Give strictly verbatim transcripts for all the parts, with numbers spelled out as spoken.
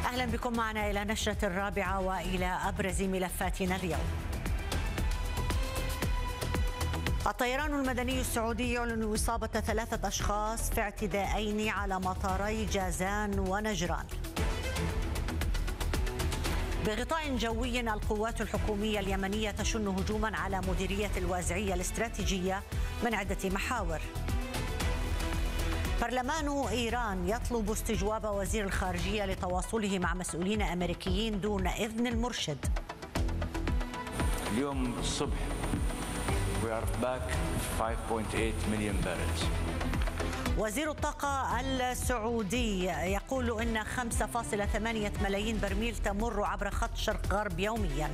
أهلا بكم معنا إلى نشرة الرابعة وإلى أبرز ملفاتنا اليوم. الطيران المدني السعودي يعلن إصابة ثلاثة أشخاص في اعتداءين على مطاري جازان ونجران. بغطاء جوي القوات الحكومية اليمنية تشن هجوما على مديرية الوازعية الاستراتيجية من عدة محاور. برلمان إيران يطلب استجواب وزير الخارجية لتواصله مع مسؤولين أمريكيين دون إذن المرشد. اليوم الصبح we are back five point eight million barrels. وزير الطاقة السعودي يقول إن خمسة فاصلة ثمانية ملايين برميل تمر عبر خط شرق غرب يومياً.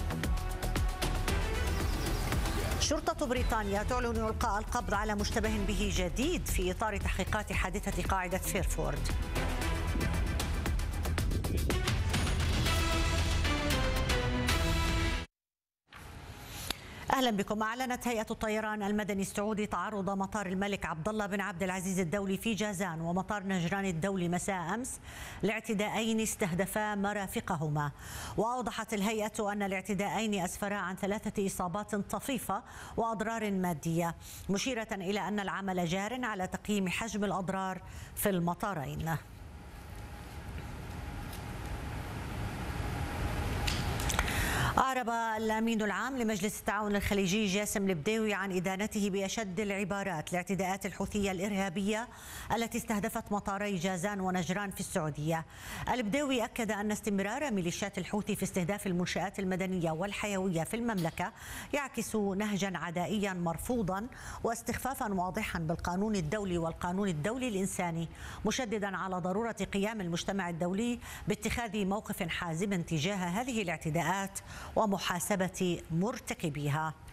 شرطة بريطانيا تعلن إلقاء القبض على مشتبه به جديد في إطار تحقيقات حادثة قاعدة فيرفورد. اهلا بكم. اعلنت هيئه الطيران المدني السعودي تعرض مطار الملك عبد الله بن عبد العزيز الدولي في جازان ومطار نجران الدولي مساء امس لاعتداءين استهدفا مرافقهما. واوضحت الهيئه ان الاعتداءين اسفرا عن ثلاثه اصابات طفيفه واضرار ماديه، مشيره الى ان العمل جار على تقييم حجم الاضرار في المطارين. أعرب الأمين العام لمجلس التعاون الخليجي جاسم البديوي عن إدانته بأشد العبارات لاعتداءات الحوثية الإرهابية التي استهدفت مطاري جازان ونجران في السعودية. البديوي أكد أن استمرار ميليشيات الحوثي في استهداف المنشآت المدنية والحيوية في المملكة يعكس نهجا عدائيا مرفوضا واستخفافا واضحا بالقانون الدولي والقانون الدولي الإنساني، مشددا على ضرورة قيام المجتمع الدولي باتخاذ موقف حازم تجاه هذه الاعتداءات ومحاسبة مرتكبيها.